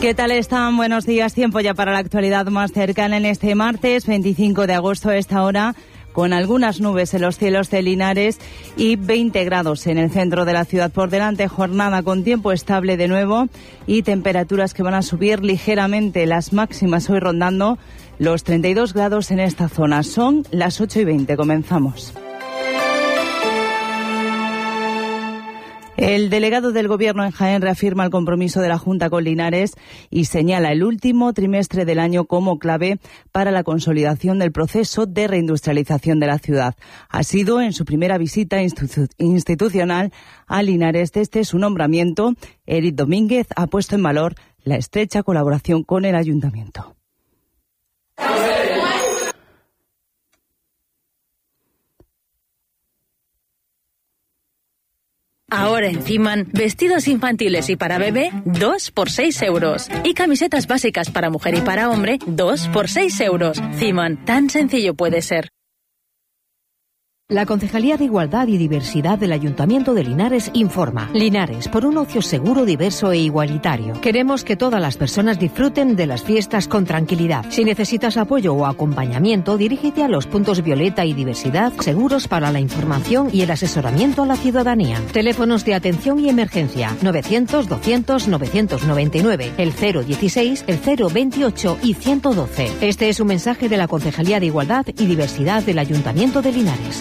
¿Qué tal están? Buenos días. Tiempo ya para la actualidad más cercana en este martes 25 de agosto a esta hora, con algunas nubes en los cielos de Linares y 20 grados en el centro de la ciudad por delante. Jornada con tiempo estable de nuevo y temperaturas que van a subir ligeramente, las máximas hoy rondando los 32 grados en esta zona. Son las 8:20. Comenzamos. El delegado del Gobierno en Jaén reafirma el compromiso de la Junta con Linares y señala el último trimestre del año como clave para la consolidación del proceso de reindustrialización de la ciudad. Ha sido en su primera visita institucional a Linares desde su nombramiento. Eric Domínguez ha puesto en valor la estrecha colaboración con el Ayuntamiento. Ahora en Ciman, vestidos infantiles y para bebé, 2 por 6 euros. Y camisetas básicas para mujer y para hombre, 2 por 6 euros. Ciman, tan sencillo puede ser. La Concejalía de Igualdad y Diversidad del Ayuntamiento de Linares informa. Linares, por un ocio seguro, diverso e igualitario. Queremos que todas las personas disfruten de las fiestas con tranquilidad. Si necesitas apoyo o acompañamiento, dirígete a los puntos Violeta y Diversidad, seguros para la información y el asesoramiento a la ciudadanía. Teléfonos de atención y emergencia: 900-200-999, el 016, el 028 y 112. Este es un mensaje de la Concejalía de Igualdad y Diversidad del Ayuntamiento de Linares.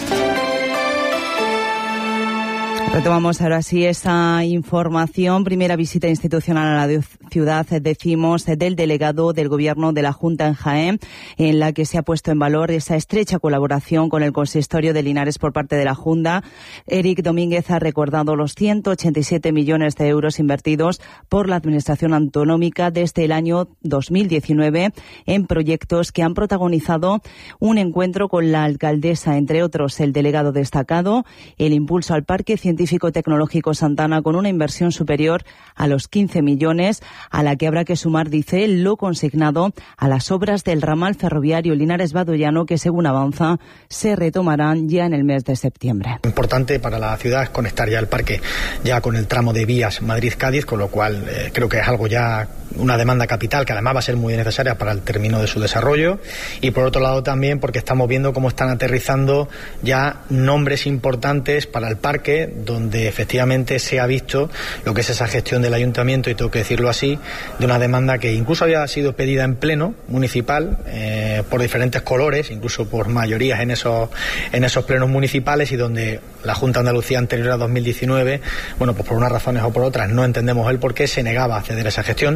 Retomamos ahora sí esa información. Primera visita institucional a la ciudad, decimos, del delegado del Gobierno de la Junta en Jaén, en la que se ha puesto en valor esa estrecha colaboración con el consistorio de Linares por parte de la Junta. Eric Domínguez ha recordado los 187 millones de euros invertidos por la Administración Autonómica desde el año 2019 en proyectos que han protagonizado un encuentro con la alcaldesa, entre otros el delegado destacado, el impulso al Parque Científico-Tecnológico Santana con una inversión superior a los 15 millones, a la que habrá que sumar, dice, lo consignado a las obras del ramal ferroviario Linares-Badoyano, que según avanza se retomarán ya en el mes de septiembre. Importante para la ciudad es conectar ya el parque ya con el tramo de vías Madrid-Cádiz, con lo cual creo que es algo ya, una demanda capital que además va a ser muy necesaria para el término de su desarrollo, y por otro lado también porque estamos viendo cómo están aterrizando ya nombres importantes para el parque, donde efectivamente se ha visto lo que es esa gestión del ayuntamiento, y tengo que decirlo así, de una demanda que incluso había sido pedida en pleno municipal por diferentes colores, incluso por mayorías en esos plenos municipales, y donde la Junta de Andalucía anterior a 2019, bueno, pues por unas razones o por otras, no entendemos el por qué, se negaba a ceder a esa gestión.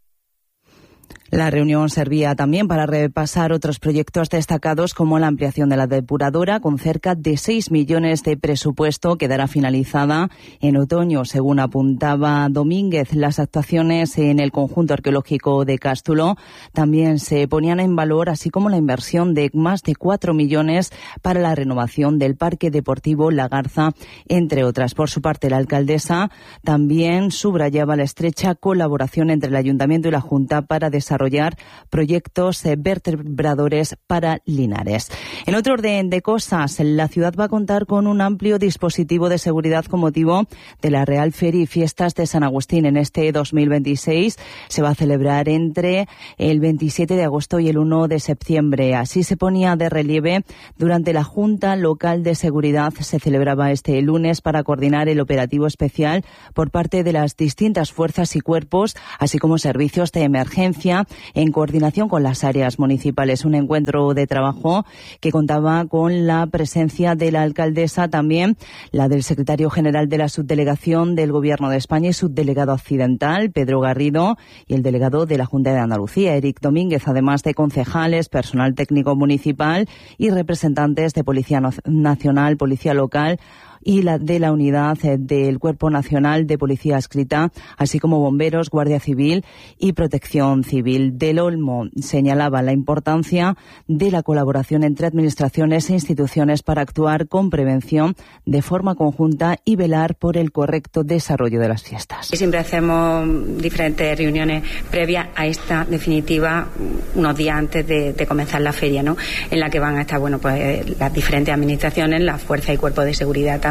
La reunión servía también para repasar otros proyectos destacados, como la ampliación de la depuradora, con cerca de 6 millones de presupuesto, quedará finalizada en otoño, según apuntaba Domínguez. Las actuaciones en el conjunto arqueológico de Cástulo también se ponían en valor, así como la inversión de más de 4 millones para la renovación del Parque Deportivo La Garza, entre otras. Por su parte, la alcaldesa también subrayaba la estrecha colaboración entre el Ayuntamiento y la Junta para desarrollar proyectos vertebradores para Linares. En otro orden de cosas, la ciudad va a contar con un amplio dispositivo de seguridad con motivo de la Real Feria y Fiestas de San Agustín. En este 2026 se va a celebrar entre el 27 de agosto y el 1 de septiembre. Así se ponía de relieve durante la Junta Local de Seguridad. Se celebraba este lunes para coordinar el operativo especial por parte de las distintas fuerzas y cuerpos, así como servicios de emergencia, en coordinación con las áreas municipales. Un encuentro de trabajo que contaba con la presencia de la alcaldesa, también la del secretario general de la subdelegación del Gobierno de España y subdelegado occidental, Pedro Garrido, y el delegado de la Junta de Andalucía, Eric Domínguez, además de concejales, personal técnico municipal y representantes de Policía Nacional, Policía Local y de la unidad del Cuerpo Nacional de Policía Adscrita, así como bomberos, Guardia Civil y Protección Civil. Del Olmo señalaba la importancia de la colaboración entre administraciones e instituciones para actuar con prevención de forma conjunta y velar por el correcto desarrollo de las fiestas. Siempre hacemos diferentes reuniones previas a esta definitiva, unos días antes de comenzar la feria, ¿no? En la que van a estar, bueno, pues las diferentes administraciones, las fuerzas y cuerpos de seguridad también,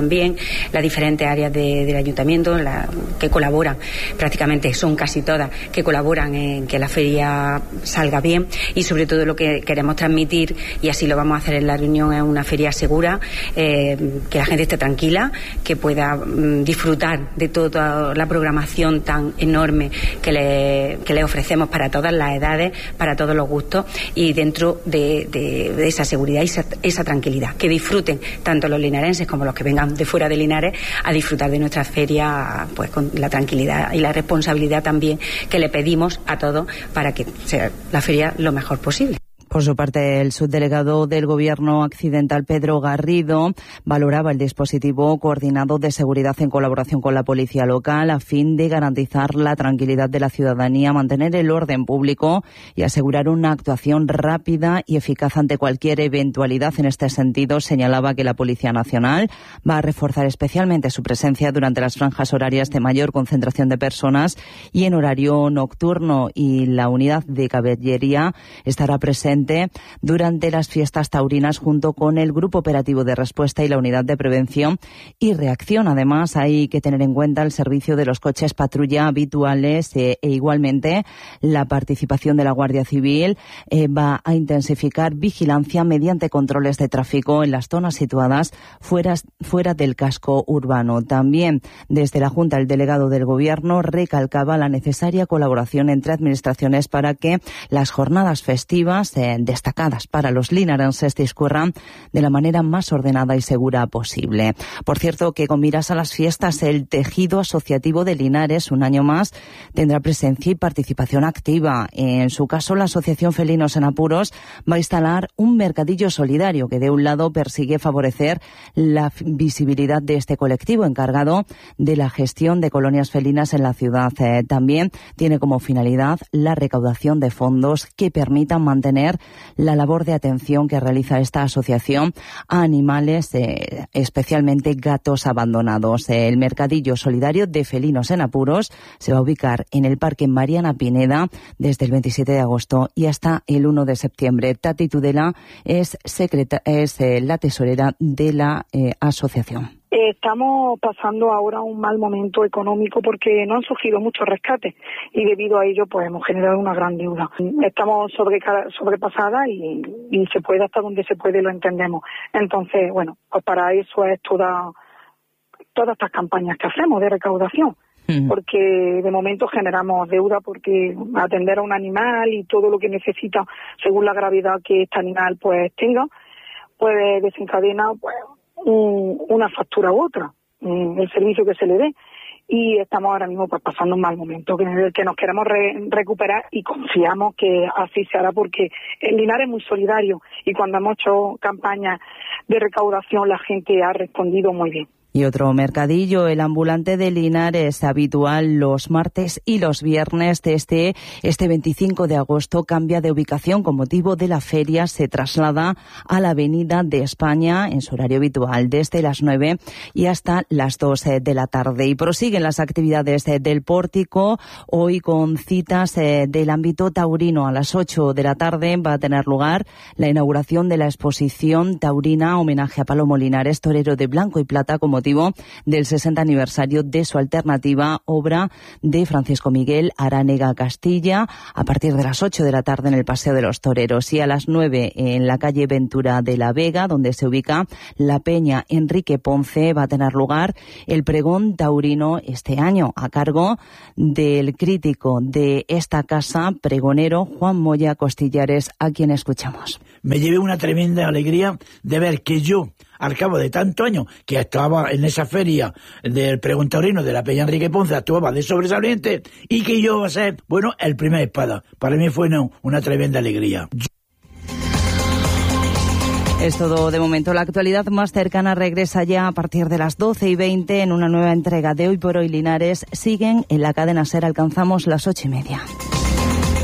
también, las diferentes áreas del ayuntamiento que colaboran, prácticamente son casi todas, que colaboran en que la feria salga bien, y sobre todo lo que queremos transmitir, y así lo vamos a hacer en la reunión, es una feria segura, que la gente esté tranquila, que pueda disfrutar de toda la programación tan enorme que le ofrecemos para todas las edades, para todos los gustos, y dentro de esa seguridad y esa tranquilidad, que disfruten tanto los linarenses como los que vengan de fuera de Linares a disfrutar de nuestra feria, pues con la tranquilidad y la responsabilidad también que le pedimos a todos para que sea la feria lo mejor posible. Por su parte, el subdelegado del Gobierno accidental, Pedro Garrido, valoraba el dispositivo coordinado de seguridad en colaboración con la policía local a fin de garantizar la tranquilidad de la ciudadanía, mantener el orden público y asegurar una actuación rápida y eficaz ante cualquier eventualidad. En este sentido, señalaba que la Policía Nacional va a reforzar especialmente su presencia durante las franjas horarias de mayor concentración de personas y en horario nocturno, y la unidad de caballería estará presente durante las fiestas taurinas junto con el Grupo Operativo de Respuesta y la Unidad de Prevención y Reacción. Además, hay que tener en cuenta el servicio de los coches patrulla habituales e igualmente la participación de la Guardia Civil va a intensificar vigilancia mediante controles de tráfico en las zonas situadas fuera del casco urbano. También desde la Junta, el delegado del Gobierno recalcaba la necesaria colaboración entre administraciones para que las jornadas festivas destacadas para los linarenses discurran de la manera más ordenada y segura posible. Por cierto, que con miras a las fiestas, el tejido asociativo de Linares, un año más, tendrá presencia y participación activa. En su caso, la Asociación Felinos en Apuros va a instalar un mercadillo solidario que, de un lado, persigue favorecer la visibilidad de este colectivo encargado de la gestión de colonias felinas en la ciudad. También tiene como finalidad la recaudación de fondos que permitan mantener la labor de atención que realiza esta asociación a animales, especialmente gatos abandonados. El mercadillo solidario de Felinos en Apuros se va a ubicar en el Parque Mariana Pineda desde el 27 de agosto y hasta el 1 de septiembre. Tati Tudela es la tesorera de la asociación. Estamos pasando ahora un mal momento económico porque no han surgido muchos rescates y debido a ello pues hemos generado una gran deuda. Estamos sobrepasadas y se puede, hasta donde se puede lo entendemos. Entonces, bueno, pues para eso es todas estas campañas que hacemos de recaudación. Porque de momento generamos deuda porque atender a un animal y todo lo que necesita según la gravedad que este animal pues tenga, pues desencadena pues una factura u otra, el servicio que se le dé, y estamos ahora mismo pues pasando un mal momento en el que nos queremos recuperar y confiamos que así se hará porque el Linares es muy solidario y cuando hemos hecho campañas de recaudación la gente ha respondido muy bien. Y otro mercadillo, el ambulante de Linares, habitual los martes y los viernes desde este 25 de agosto, cambia de ubicación con motivo de la feria, se traslada a la Avenida de España en su horario habitual desde las 9 y hasta las 2 de la tarde. Y prosiguen las actividades del pórtico, hoy con citas del ámbito taurino. A las 8 de la tarde va a tener lugar la inauguración de la exposición taurina homenaje a Palomo Linares, torero de blanco y plata, como del 60 aniversario de su alternativa, obra de Francisco Miguel Aránega Castilla, a partir de las 8 de la tarde en el Paseo de los Toreros, y a las 9 en la calle Ventura de la Vega, donde se ubica la Peña Enrique Ponce, va a tener lugar el pregón taurino este año a cargo del crítico de esta casa, pregonero Juan Moya Costillares, a quien escuchamos. Me llevé una tremenda alegría de ver que yo, al cabo de tantos años que actuaba en esa feria del pregón taurino de la Peña Enrique Ponce, actuaba de sobresaliente y que yo iba a ser, el primer espada. Para mí fue una tremenda alegría. Es todo de momento. La actualidad más cercana regresa ya a partir de las 12:20 en una nueva entrega de Hoy por Hoy Linares. Siguen en la cadena SER, alcanzamos las 8:30.